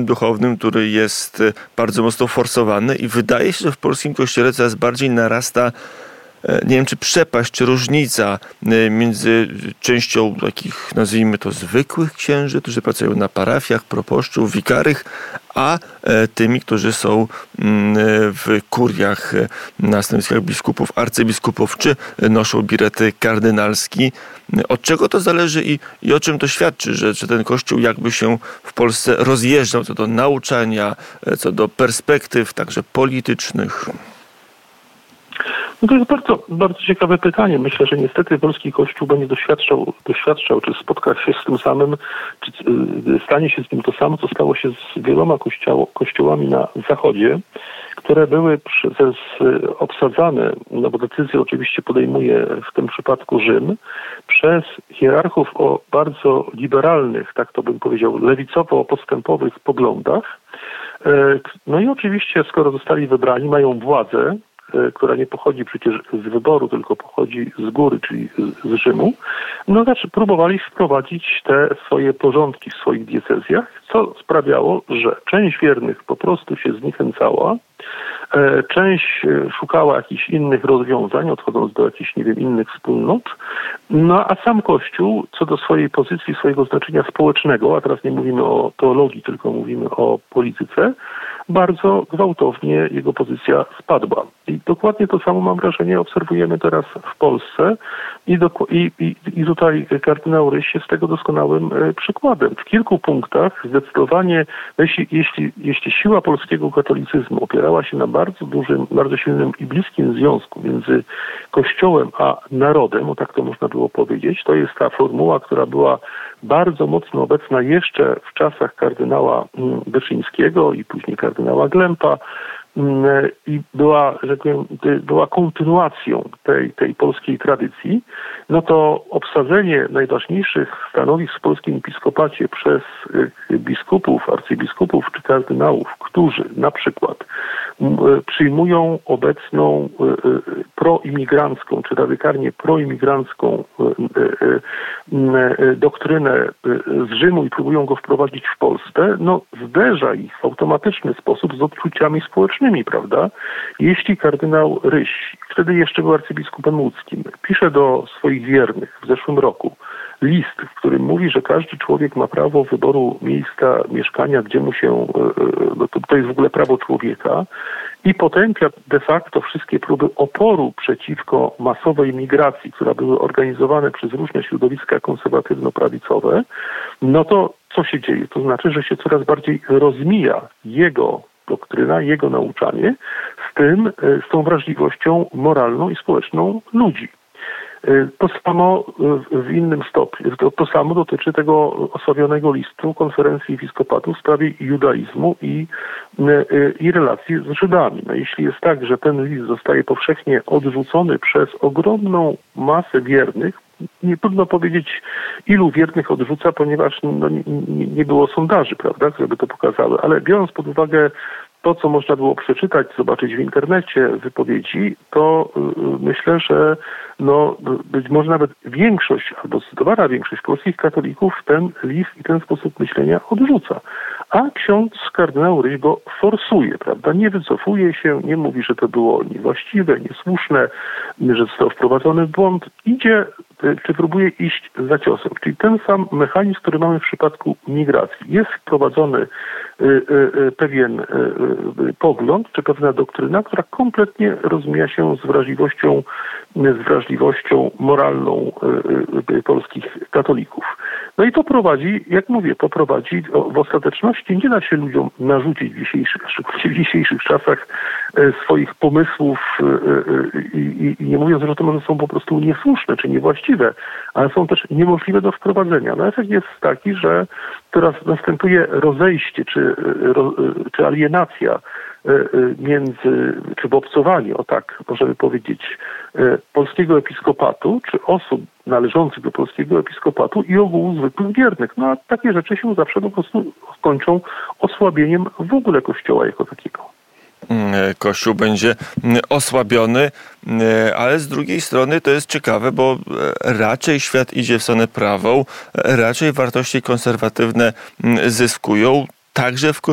życiem duchownym, który jest bardzo mocno forsowany i wydaje się, że w polskim kościele coraz bardziej narasta, nie wiem, czy przepaść, czy różnica między częścią takich, nazwijmy to, zwykłych księży, którzy pracują na parafiach, proboszczów, wikarych, a tymi, którzy są w kuriach, na stanowiskach biskupów, arcybiskupów, czy noszą birety kardynalski. Od czego to zależy i o czym to świadczy, że ten Kościół jakby się w Polsce rozjeżdżał co do nauczania, co do perspektyw także politycznych? No to jest bardzo, bardzo ciekawe pytanie. Myślę, że niestety polski Kościół będzie doświadczał, czy spotka się z tym samym, czy stanie się z tym to samo, co stało się z wieloma kościołami na Zachodzie, które były obsadzane, no bo decyzję oczywiście podejmuje w tym przypadku Rzym, przez hierarchów o bardzo liberalnych, tak to bym powiedział, lewicowo-postępowych poglądach. No i oczywiście, skoro zostali wybrani, mają władzę, która nie pochodzi przecież z wyboru, tylko pochodzi z góry, czyli z Rzymu, no znaczy próbowali wprowadzić te swoje porządki w swoich diecezjach, co sprawiało, że część wiernych po prostu się zniechęcała, część szukała jakichś innych rozwiązań, odchodząc do jakichś, nie wiem, innych wspólnot, no a sam Kościół, co do swojej pozycji, swojego znaczenia społecznego, a teraz nie mówimy o teologii, tylko mówimy o polityce, bardzo gwałtownie jego pozycja spadła. I dokładnie to samo, mam wrażenie, obserwujemy teraz w Polsce i tutaj kardynał Ryś jest tego doskonałym przykładem. W kilku punktach zdecydowanie, jeśli siła polskiego katolicyzmu opierała się na bardzo dużym, bardzo silnym i bliskim związku między Kościołem a narodem, o tak to można było powiedzieć, to jest ta formuła, która była bardzo mocno obecna jeszcze w czasach kardynała Wyszyńskiego i później kardynała Glempa i była kontynuacją tej polskiej tradycji, no to obsadzenie najważniejszych stanowisk w polskim episkopacie przez biskupów, arcybiskupów czy kardynałów, którzy na przykład przyjmują obecną proimigrancką czy radykalnie proimigrancką doktrynę z Rzymu i próbują go wprowadzić w Polsce, no zderza ich w automatyczny sposób z odczuciami społecznymi, prawda? Jeśli kardynał Ryś, wtedy jeszcze był arcybiskupem łódzkim, pisze do swoich wiernych w zeszłym roku list, w którym mówi, że każdy człowiek ma prawo wyboru miejsca mieszkania, gdzie mu się, no to jest w ogóle prawo człowieka, i potępia de facto wszystkie próby oporu przeciwko masowej migracji, które były organizowane przez różne środowiska konserwatywno-prawicowe, no to co się dzieje? To znaczy, że się coraz bardziej rozmija jego doktryna, jego nauczanie z tą wrażliwością moralną i społeczną ludzi. To samo w innym stopniu. To samo dotyczy tego osławionego listu konferencji episkopatu w sprawie judaizmu i relacji z Żydami. No, jeśli jest tak, że ten list zostaje powszechnie odrzucony przez ogromną masę wiernych, nie trudno powiedzieć, ilu wiernych odrzuca, ponieważ nie było sondaży, prawda, które by to pokazały, ale biorąc pod uwagę to, co można było przeczytać, zobaczyć w internecie, wypowiedzi, to myślę, że być może nawet większość, albo zdecydowana większość polskich katolików ten list i ten sposób myślenia odrzuca. A ksiądz kardynał Ryś go forsuje, prawda? Nie wycofuje się, nie mówi, że to było niewłaściwe, niesłuszne, że został wprowadzony w błąd. Idzie, czy próbuje iść za ciosem. Czyli ten sam mechanizm, który mamy w przypadku migracji. Jest wprowadzony pewien pogląd, czy pewna doktryna, która kompletnie rozmija się z wrażliwością moralną polskich katolików. No i to prowadzi, jak mówię, w ostateczności nie da się ludziom narzucić szczególnie w dzisiejszych czasach swoich pomysłów i nie mówiąc, że to może są po prostu niesłuszne czy niewłaściwe, ale są też niemożliwe do wprowadzenia. No efekt jest taki, że teraz następuje rozejście czy alienacja czy obcowanie, o tak możemy powiedzieć, polskiego episkopatu, czy osób należących do polskiego episkopatu i ogółu zwykłych wiernych. No a takie rzeczy się zawsze po prostu kończą osłabieniem w ogóle Kościoła jako takiego. Kościół będzie osłabiony, ale z drugiej strony to jest ciekawe, bo raczej świat idzie w stronę prawą, raczej wartości konserwatywne zyskują, także w